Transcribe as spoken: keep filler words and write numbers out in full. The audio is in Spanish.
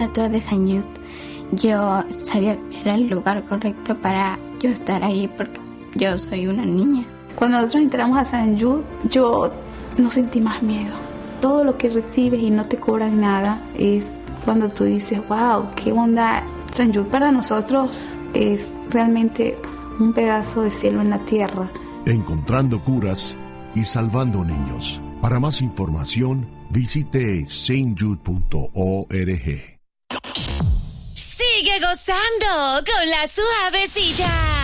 estatua de Saint Jude, yo sabía que era el lugar correcto para yo estar ahí porque yo soy una niña. Cuando nosotros entramos a Saint Jude, yo no sentí más miedo. Todo lo que recibes y no te cobran nada es cuando tú dices, wow, qué bondad. Saint Jude para nosotros es realmente un pedazo de cielo en la tierra. Encontrando curas y salvando niños. Para más información, visite saint jude punto org. Sigue gozando con la suavecita.